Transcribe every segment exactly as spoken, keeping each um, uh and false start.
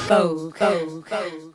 Go, go, go.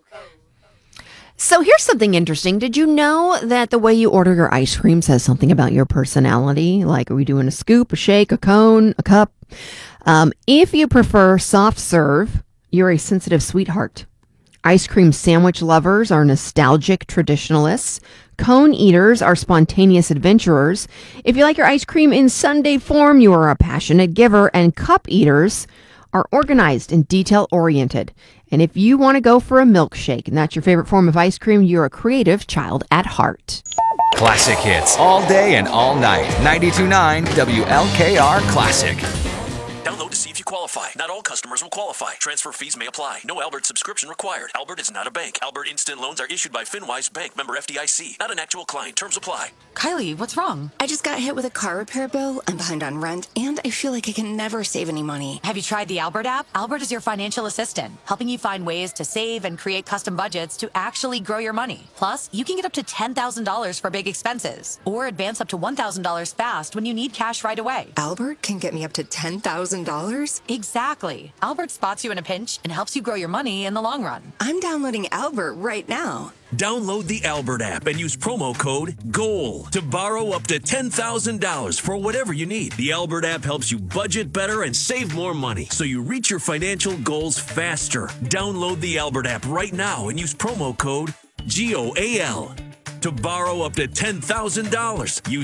So here's something interesting. Did you know that the way you order your ice cream says something about your personality? Like, are we doing a scoop, a shake, a cone, a cup? Um, if you prefer soft serve, you're a sensitive sweetheart. Ice cream sandwich lovers are nostalgic traditionalists. Cone eaters are spontaneous adventurers. If you like your ice cream in sundae form, you are a passionate giver. And cup eaters are organized and detail oriented. And if you want to go for a milkshake and that's your favorite form of ice cream, you're a creative child at heart. Classic hits all day and all night. ninety-two point nine W L K R Classic. Download to see if you qualify. Not all customers will qualify. Transfer fees may apply. No Albert subscription required. Albert is not a bank. Albert Instant Loans are issued by FinWise Bank, member F D I C. Not an actual client. Terms apply. Kylie, what's wrong? I just got hit with a car repair bill. I'm behind on rent, and I feel like I can never save any money. Have you tried the Albert app? Albert is your financial assistant, helping you find ways to save and create custom budgets to actually grow your money. Plus, you can get up to ten thousand dollars for big expenses, or advance up to one thousand dollars fast when you need cash right away. Albert can get me up to ten thousand dollars? Exactly. Albert spots you in a pinch and helps you grow your money in the long run. I'm downloading Albert right now. Download the Albert app and use promo code GOAL to borrow up to ten thousand dollars for whatever you need. The Albert app helps you budget better and save more money so you reach your financial goals faster. Download the Albert app right now and use promo code G O A L to borrow up to ten thousand dollars. Use